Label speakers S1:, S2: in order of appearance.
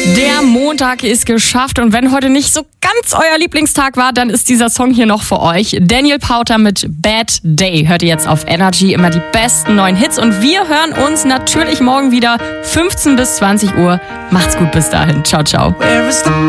S1: Der Montag ist geschafft und wenn heute nicht so ganz euer Lieblingstag war, dann ist dieser Song hier noch für euch. Daniel Powter mit Bad Day hört ihr jetzt auf Energy, immer die besten neuen Hits und wir hören uns natürlich morgen wieder 15 bis 20 Uhr. Macht's gut bis dahin. Ciao, ciao.